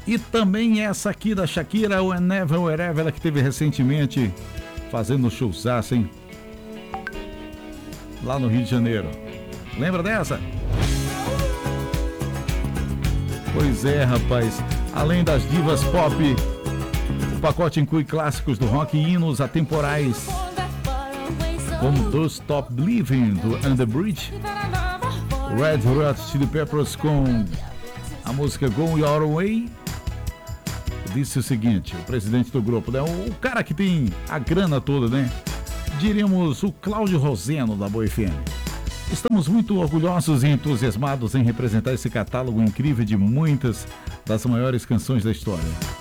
E também essa aqui da Shakira, Whenever, Wherever, ela que teve recentemente fazendo showzaço, hein? Lá no Rio de Janeiro. Lembra dessa? Pois é, rapaz. Além das divas pop, o pacote inclui clássicos do rock e hinos atemporais, como Don't Stop Believing, do Under Bridge, Red Hot Chili Peppers com a música Go Your Way. Disse o seguinte, o presidente do grupo, né? O cara que tem a grana toda, né? Diríamos o Cláudio Roseno da Boa FM. Estamos muito orgulhosos e entusiasmados em representar esse catálogo incrível de muitas das maiores canções da história.